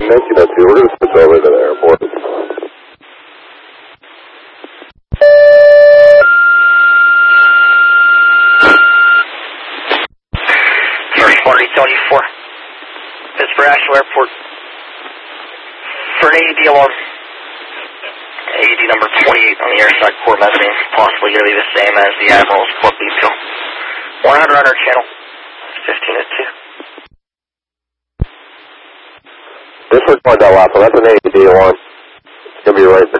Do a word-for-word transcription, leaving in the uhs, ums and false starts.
nineteen oh two, we're going to switch over to the airport. First party twenty-four. Pittsburgh Asheville Airport. For an A E D alarm. A E D number twenty-eight on the airside core mezzanine. Possibly going to be the same as the Admiral's Club detail. one hundred on our channel. fifteen at two. This was my last one. That's an A E D alarm. It's going to be right in the